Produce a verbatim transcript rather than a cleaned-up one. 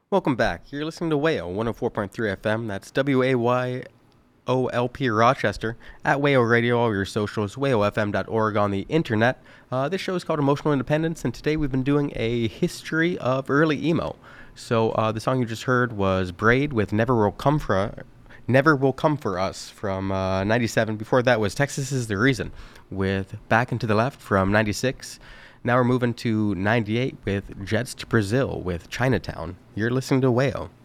Welcome back. You're listening to Wayo one oh four point three F M. That's W A Y O L P Rochester. At Wayo Radio, all your socials, wayo f m dot org on the internet. Uh, this show is called Emotional Independence, and today we've been doing a history of early emo. So uh, the song you just heard was Braid with Never Will Come For Never Will Come For Us from uh, ninety-seven. Before that was Texas Is The Reason with Back and to the Left from ninety-six. Now we're moving to ninety-eight with Jets to Brazil with Chinatown. You're listening to Wayo.